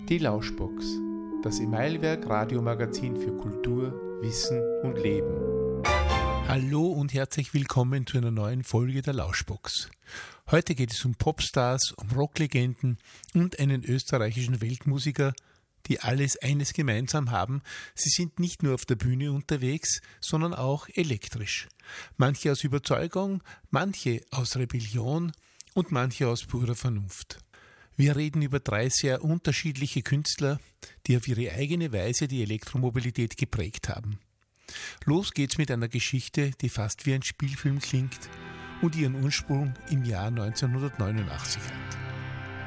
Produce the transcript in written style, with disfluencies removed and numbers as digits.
Die Lauschbox, das Emailwerk Radiomagazin für Kultur, Wissen und Leben. Hallo und herzlich willkommen zu einer neuen Folge der Lauschbox. Heute geht es um Popstars, um Rocklegenden und einen österreichischen Weltmusiker, die alles eines gemeinsam haben: sie sind nicht nur auf der Bühne unterwegs, sondern auch elektrisch. Manche aus Überzeugung, manche aus Rebellion und manche aus purer Vernunft. Wir reden über 3 sehr unterschiedliche Künstler, die auf ihre eigene Weise die Elektromobilität geprägt haben. Los geht's mit einer Geschichte, die fast wie ein Spielfilm klingt und ihren Ursprung im Jahr 1989 hat.